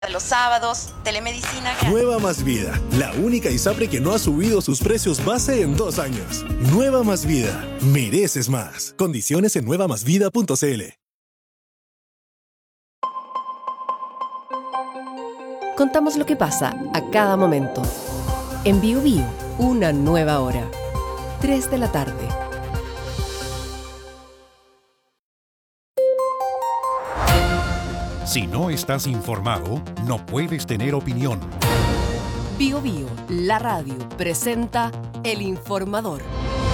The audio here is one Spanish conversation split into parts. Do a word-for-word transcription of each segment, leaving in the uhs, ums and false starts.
los sábados, telemedicina. Nueva Más Vida, la única ISAPRE que no ha subido sus precios base en dos años. Nueva Más Vida, mereces más. Condiciones en nueva más vida punto c l. Contamos lo que pasa a cada momento. En Bio Bio, una nueva hora. tres de la tarde. Si no estás informado, no puedes tener opinión. Bio Bio, la radio, presenta El Informador.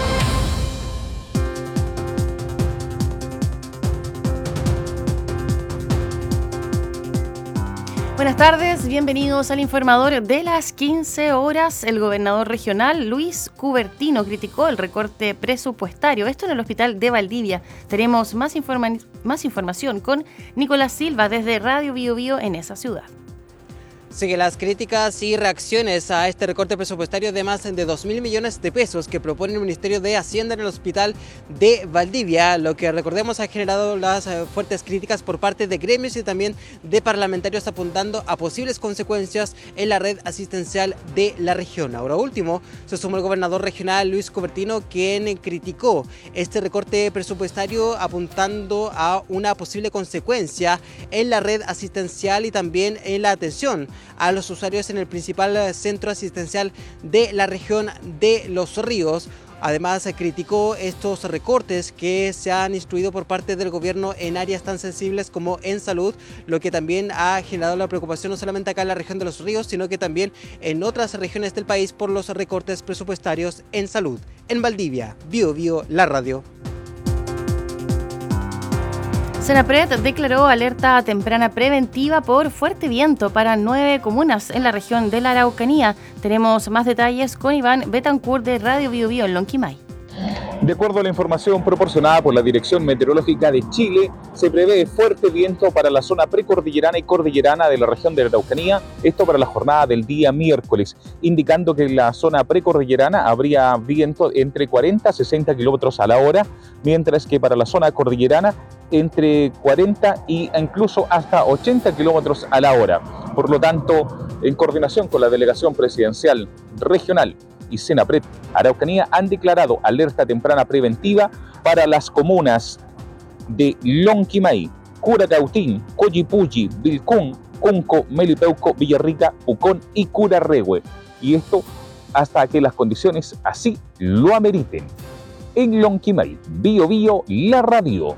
Buenas tardes, bienvenidos al Informador de las quince horas. El gobernador regional Luis Cubertino criticó el recorte presupuestario. Esto en el hospital de Valdivia. Tenemos más, informa- más información con Nicolás Silva desde Radio Bio Bio en esa ciudad. Sigue las críticas y reacciones a este recorte presupuestario de más de dos mil millones de pesos que propone el Ministerio de Hacienda en el Hospital de Valdivia, lo que recordemos ha generado las fuertes críticas por parte de gremios y también de parlamentarios apuntando a posibles consecuencias en la red asistencial de la región. Ahora último, se sumó el gobernador regional Luis Cubertino, quien criticó este recorte presupuestario apuntando a una posible consecuencia en la red asistencial y también en la atención a los usuarios en el principal centro asistencial de la región de Los Ríos. Además, criticó estos recortes que se han instruido por parte del gobierno en áreas tan sensibles como en salud, lo que también ha generado la preocupación no solamente acá en la región de Los Ríos, sino que también en otras regiones del país por los recortes presupuestarios en salud. En Valdivia, Bio Bio, la radio. Senapred declaró alerta temprana preventiva por fuerte viento para nueve comunas en la región de la Araucanía. Tenemos más detalles con Iván Betancourt de Radio Bio Bio en Lonquimay. De acuerdo a la información proporcionada por la Dirección Meteorológica de Chile, se prevé fuerte viento para la zona precordillerana y cordillerana de la región de la Araucanía, esto para la jornada del día miércoles, indicando que en la zona precordillerana habría viento entre cuarenta a sesenta kilómetros a la hora, mientras que para la zona cordillerana entre cuarenta y incluso hasta ochenta kilómetros a la hora. Por lo tanto, en coordinación con la Delegación Presidencial Regional y Senapred Araucanía han declarado alerta temprana preventiva para las comunas de Lonquimay, Curacautín, Coyipulli, Vilcún, Cunco, Melipeuco, Villarrica, Pucón y Curarrehue. Y esto hasta que las condiciones así lo ameriten. En Lonquimay, Bio Bio, la radio.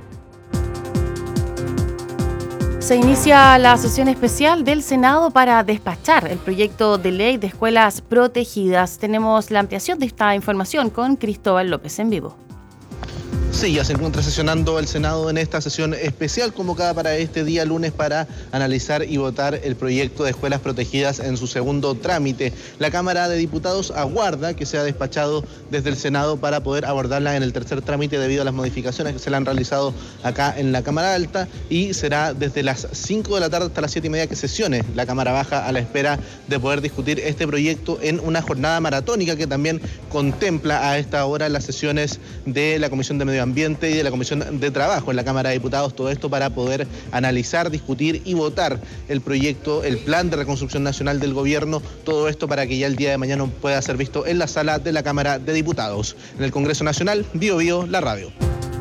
Se inicia la sesión especial del Senado para despachar el proyecto de ley de escuelas protegidas. Tenemos la ampliación de esta información con Cristóbal López en vivo. Sí, ya se encuentra sesionando el Senado en esta sesión especial convocada para este día lunes para analizar y votar el proyecto de escuelas protegidas en su segundo trámite. La Cámara de Diputados aguarda que sea despachado desde el Senado para poder abordarla en el tercer trámite debido a las modificaciones que se le han realizado acá en la Cámara Alta, y será desde las cinco de la tarde hasta las siete y media que sesione la Cámara Baja a la espera de poder discutir este proyecto en una jornada maratónica que también contempla a esta hora las sesiones de la Comisión de Medio Ambiente y de la Comisión de Trabajo en la Cámara de Diputados, todo esto para poder analizar, discutir y votar el proyecto, el plan de reconstrucción nacional del gobierno, todo esto para que ya el día de mañana pueda ser visto en la sala de la Cámara de Diputados. En el Congreso Nacional, Bio Bio, la radio.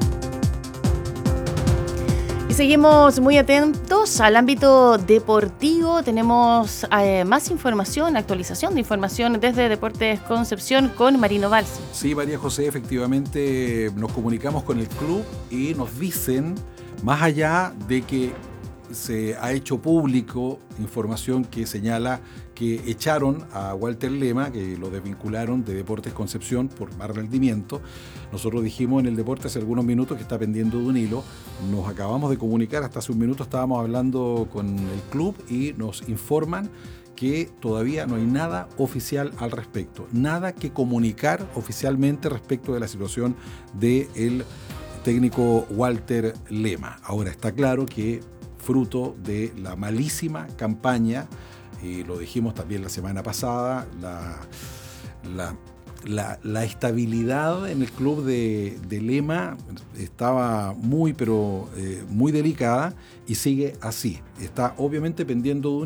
Y seguimos muy atentos al ámbito deportivo. Tenemos eh, más información, actualización de información desde Deportes Concepción con Marino Balsi. Sí, María José, efectivamente nos comunicamos con el club y nos dicen, más allá de que se ha hecho público información que señala que echaron a Walter Lema, que lo desvincularon de Deportes Concepción por mal rendimiento. Nosotros dijimos en el Deporte hace algunos minutos que está pendiendo de un hilo. Nos acabamos de comunicar, hasta hace un minuto estábamos hablando con el club y nos informan que todavía no hay nada oficial al respecto, nada que comunicar oficialmente respecto de la situación del técnico Walter Lema. Ahora está claro que fruto de la malísima campaña, eh, lo dijimos también la semana pasada, la, la la, la estabilidad en el club de, de Lema estaba muy, pero eh, muy delicada y sigue así. Está obviamente pendiendo de un